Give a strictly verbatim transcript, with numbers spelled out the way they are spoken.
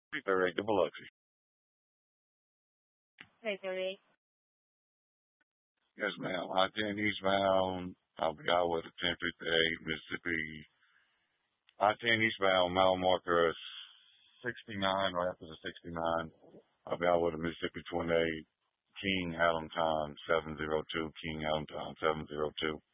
thirty-eight to Biloxi. Hey, thirty-eight. Yes, ma'am. I ten eastbound. I'll be out with a ten fifty-eight, Mississippi. I ten eastbound, mile marker sixty-nine, right after the sixty-nine. I'll be out with a Mississippi twenty-eight, King Allentown seven zero two, King Allentown seven zero two.